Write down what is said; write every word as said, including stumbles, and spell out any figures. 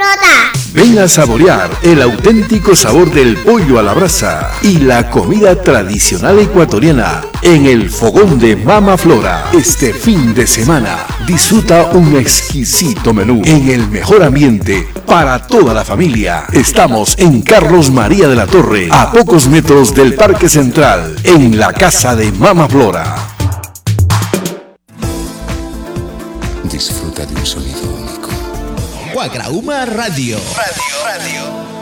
Flota. Ven a saborear el auténtico sabor del pollo a la brasa y la comida tradicional ecuatoriana en el fogón de Mama Flora. Este fin de semana disfruta un exquisito menú en el mejor ambiente para toda la familia. Estamos en Carlos María de la Torre, a pocos metros del Parque Central, en la casa de Mama Flora. Disfruta de un sonido único. Guagrauma Radio. Radio, radio.